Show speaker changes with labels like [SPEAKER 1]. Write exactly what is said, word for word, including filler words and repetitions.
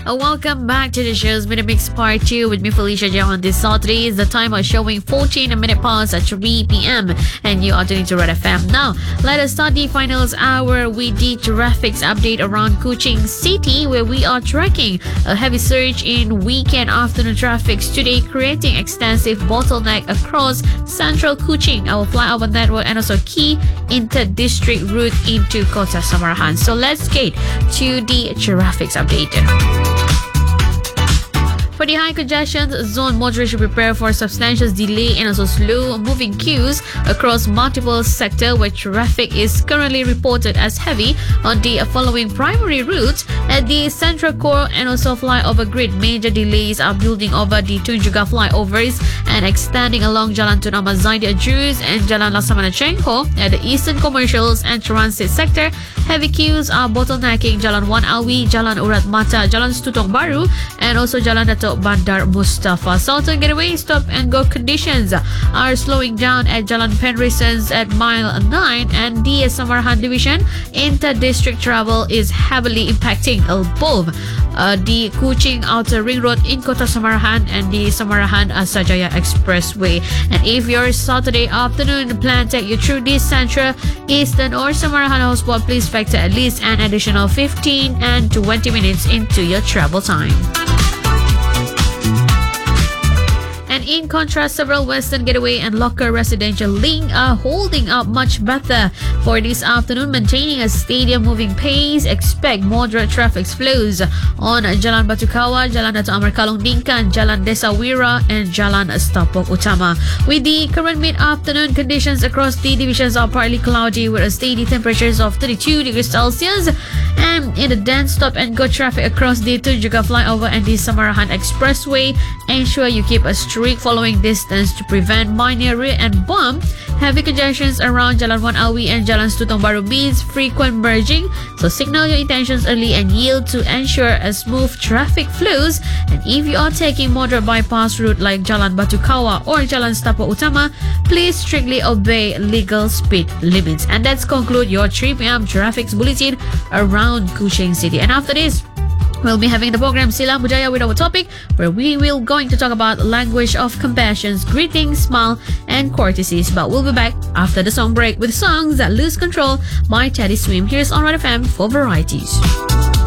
[SPEAKER 1] Uh, welcome back to the show's Minute Mix Part two with me, Felicia J. On this Saturday. The time is showing fourteen minutes past at three p.m. and you are tuning to Red F M. Now, let us start the finals hour with the traffic update around Kuching City, where we are tracking a heavy surge in weekend afternoon traffic today, creating extensive bottleneck across central Kuching, our flyover network, and also key inter-district route into Kota Samarahan. So let's get to the traffic update. For the high congestion zone, motorists should prepare for substantial delay and also slow moving queues across multiple sectors where traffic is currently reported as heavy on the following primary routes. At the Central Core and also flyover grid, major delays are building over the Tunjunga flyovers and extending along Jalan Tun Ahmad Zaidi Ajuz and Jalan Laksamana Chengho. At the Eastern Commercials and Transit sector, heavy queues are bottlenecking Jalan Wan Alwi, Jalan Urat Mata, Jalan Stutong Baru, and also Jalan Datuk Bandar Mustafa. Sultan Getaway stop and go conditions are slowing down at Jalan Penrisons at mile nine, and the Samarahan division inter-district travel is heavily impacting both uh, the Kuching Outer Ring Road in Kota Samarahan and the Samarahan Asajaya Expressway. And if your Saturday afternoon plan take you through this Central, Eastern or Samarahan hotspot, please factor at least an additional fifteen and twenty minutes into your travel time. And in contrast, several Western Getaway and Locker residential link are holding up much better for this afternoon, maintaining a steady moving pace. Expect moderate traffic flows on Jalan Batukawa, Jalan Dato' Amar Kalong Dingkan, Jalan Desa Wira, and Jalan Stapok Utama. With the current mid-afternoon conditions across the divisions are partly cloudy with a steady temperatures of thirty-two degrees Celsius. And in the dense stop and go traffic across the Tunjunga flyover and the Samarahan Expressway, ensure you keep a strict following distance to prevent minor rear and bump. Heavy congestions around Jalan Wan Alwi and Jalan Stutong Baru means frequent merging, so signal your intentions early and yield to ensure a smooth traffic flows. And if you are taking moderate bypass route like Jalan Batukawa or Jalan Stapok Utama, please strictly obey legal speed limits. And that's conclude your three p.m. traffic bulletin around Kuching City. And after this, we'll be having the program Silang Budaya with our topic, where we will going to talk about language of compassion, greetings, smile, and courtesies. But we'll be back after the song break with songs that lose control by Teddy Swim. Here's on Red F M for varieties.